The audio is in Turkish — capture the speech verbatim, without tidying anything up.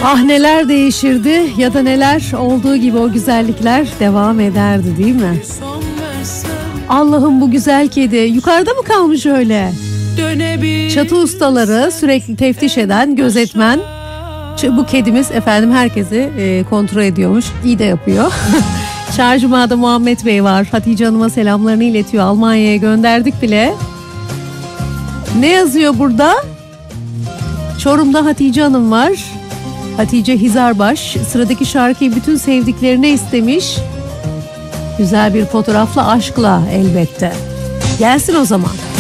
Ah neler değişirdi ya da neler olduğu gibi o güzellikler devam ederdi değil mi? Allah'ım bu güzel kedi yukarıda mı kalmış öyle? Çatı ustaları sürekli teftiş eden gözetmen. Bu kedimiz efendim herkesi e, kontrol ediyormuş. İyi de yapıyor. Şarjımada Muhammed Bey var. Hatice Hanım'a selamlarını iletiyor. Almanya'ya gönderdik bile. Ne yazıyor burada? Çorum'da Hatice Hanım var. Hatice Hizarbaş sıradaki şarkıyı bütün sevdiklerine istemiş. Güzel bir fotoğrafla, aşkla elbette. Gelsin o zaman.